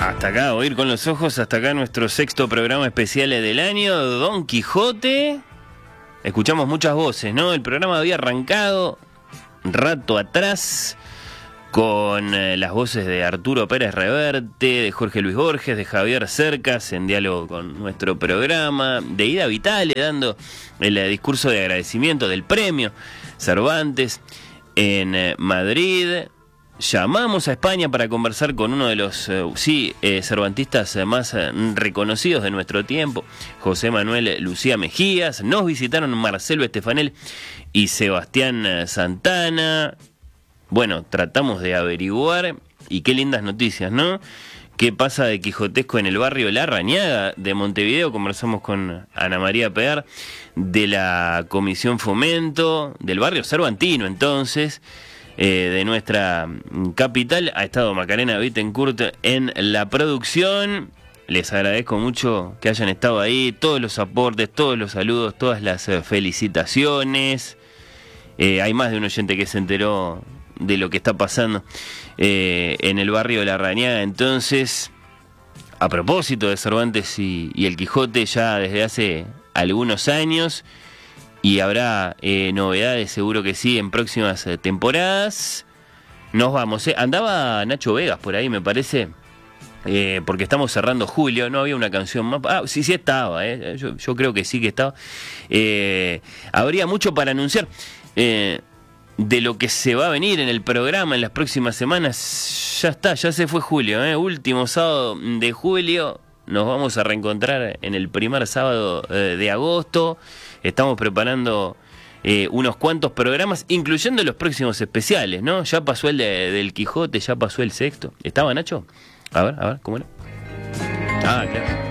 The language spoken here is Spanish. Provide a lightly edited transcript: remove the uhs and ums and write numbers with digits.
Hasta acá, Oír con los Ojos, hasta acá nuestro sexto programa especial del año, Don Quijote. Escuchamos muchas voces, ¿no? El programa había arrancado rato atrás con las voces de Arturo Pérez Reverte, de Jorge Luis Borges, de Javier Cercas, en diálogo con nuestro programa, de Ida Vitale dando el discurso de agradecimiento del premio Cervantes en Madrid. Llamamos a España para conversar con uno de los, cervantistas más reconocidos de nuestro tiempo, José Manuel Lucía Mejías. Nos visitaron Marcelo Estefanel y Sebastián Santana. Bueno, tratamos de averiguar, y qué lindas noticias, ¿no? ¿Qué pasa de quijotesco en el barrio La Rañaga de Montevideo? Conversamos con Ana María Pear de la Comisión Fomento del barrio cervantino, entonces, de nuestra capital. Ha estado Macarena Bittencourt en la producción. Les agradezco mucho que hayan estado ahí, todos los aportes, todos los saludos, todas las felicitaciones. Hay más de un oyente que se enteró de lo que está pasando en el barrio de La Rañaga. Entonces, a propósito de Cervantes y el Quijote, ya desde hace algunos años, y habrá novedades, seguro que sí, en próximas temporadas. Nos vamos, andaba Nacho Vegas por ahí, me parece, porque estamos cerrando julio. No había una canción más. Sí estaba, yo creo que sí que estaba. Habría mucho para anunciar de lo que se va a venir en el programa en las próximas semanas. Ya está, ya se fue julio, último sábado de julio. Nos vamos a reencontrar en el primer sábado de agosto. Estamos preparando unos cuantos programas, incluyendo los próximos especiales, ¿no? Ya pasó el del Quijote, ya pasó el sexto. ¿Estaba Nacho? A ver, ¿cómo era? Claro.